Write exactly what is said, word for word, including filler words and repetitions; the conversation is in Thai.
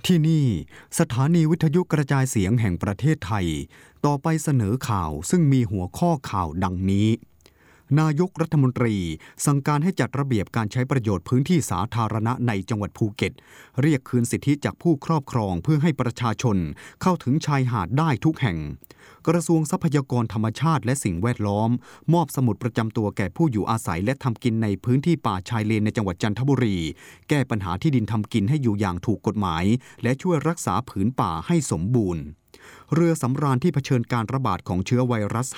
ที่นี่สถานีวิทยุกระจายเสียงแห่งประเทศไทยต่อไปเสนอข่าวซึ่งมีหัวข้อข่าวดังนี้นายกรัฐมนตรีสั่งการให้จัดระเบียบการใช้ประโยชน์พื้นที่สาธารณะในจังหวัดภูเก็ตเรียกคืนสิทธิจากผู้ครอบครองเพื่อให้ประชาชนเข้าถึงชายหาดได้ทุกแห่งกระทรวงทรัพยากรธรรมชาติและสิ่งแวดล้อมมอบสมุดประจำตัวแก่ผู้อยู่อาศัยและทำกินในพื้นที่ป่าชายเลนในจังหวัดจันทบุรีแก้ปัญหาที่ดินทำกินให้อยู่อย่างถูกกฎหมายและช่วยรักษาผืนป่าให้สมบูรณ์เรือสำราญที่เผชิญการระบาดของเชื้อไวรัส